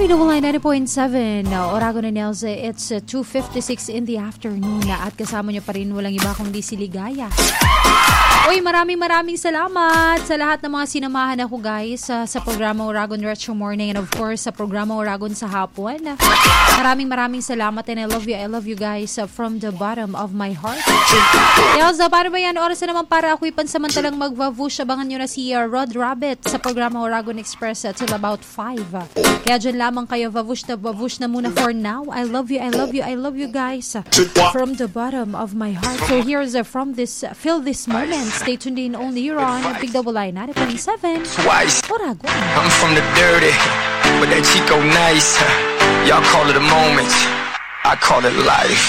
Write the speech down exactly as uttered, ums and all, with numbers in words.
Big Double I ninety point seven, Oragon and Nels, it's uh, two fifty-six in the afternoon at kasama nyo pa rin walang iba kundi si Ligaya. Uy, maraming maraming salamat sa lahat ng mga sinamahan ako guys uh, sa programa Oragon Retro Morning and of course sa programa Oragon sa hapon. Maraming maraming salamat and I love you, I love you guys uh, from the bottom of my heart. Elza, paano ba yan? Oras na naman para ako'y pansamantalang magvavush. Abangan nyo na si uh, Rod Rabbit sa programa Oragon Express uh, till about five. Kaya dyan lamang kayo, vavush na vavush na muna for now. I love you, I love you, I love you guys uh, from the bottom of my heart. So here's uh, from this, uh, feel this moment. Stay tuned in only you're on Big Double I ninety point seven. Oragon. I'm from the dirty, but that Chico nice. Y'all call it a moment, I call it life.